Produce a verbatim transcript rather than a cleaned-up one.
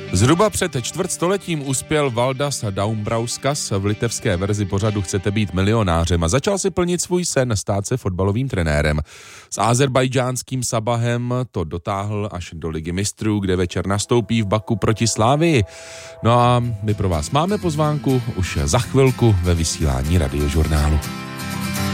Zhruba před čtvrtstoletím uspěl Valdas Dombrovskis v litevské verzi pořadu Chcete být milionářem a začal si plnit svůj sen stát se fotbalovým trenérem. S azerbajdžánským Sabahem to dotáhl až do Ligy mistrů, kde večer nastoupí v Baku proti Slávii. No a my pro vás máme pozvánku už za chvilku ve vysílání Radiožurnálu.